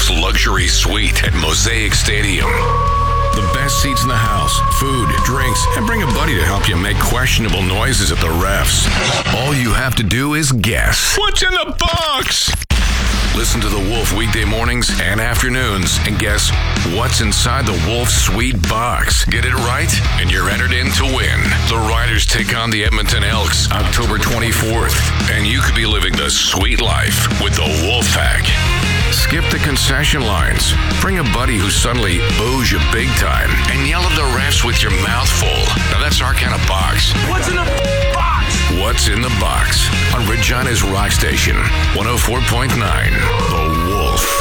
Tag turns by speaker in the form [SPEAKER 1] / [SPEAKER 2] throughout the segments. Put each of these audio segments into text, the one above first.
[SPEAKER 1] Wolf's luxury suite at Mosaic Stadium. The best seats in the house, food, drinks, and bring a buddy to help you make questionable noises at the refs. All you have to do is guess. What's in the box? Listen to the Wolf weekday mornings and afternoons and guess what's inside the Wolf Sweet Box. Get it right, and you're entered in to win. The Riders take on the Edmonton Elks October 24th, and you could be living the sweet life with the Wolf Pack. Skip the concession lines. Bring a buddy who suddenly owes you big time and yell at the refs with your mouth full. Now that's our kind of box.
[SPEAKER 2] What's in the box?
[SPEAKER 1] What's in the box? On Regina's Rock Station, 104.9, The Wolf.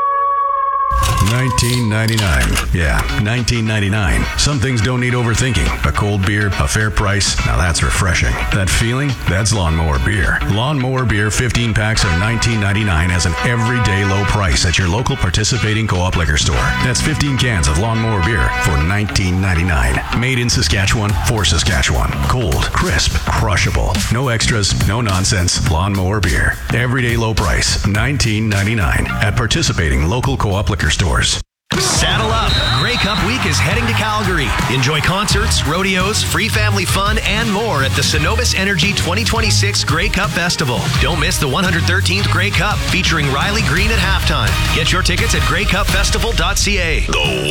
[SPEAKER 3] 1999. Yeah, 1999. Some things don't need overthinking. A cold beer, a fair price. Now that's refreshing. That feeling? That's Lawnmower Beer. Lawnmower Beer 15 packs of $19.99 as an everyday low price at your local participating co-op liquor store. That's 15 cans of Lawnmower Beer for $19.99. Made in Saskatchewan for Saskatchewan. Cold, crisp, crushable. No extras, no nonsense. Lawnmower Beer. Everyday low price, $19.99 at participating local co-op liquor stores.
[SPEAKER 4] Saddle up! Grey Cup Week is heading to Calgary. Enjoy concerts, rodeos, free family fun, and more at the Cenovus Energy 2026 Grey Cup Festival. Don't miss the 113th Grey Cup featuring Riley Green at halftime. Get your tickets at greycupfestival.ca.
[SPEAKER 1] The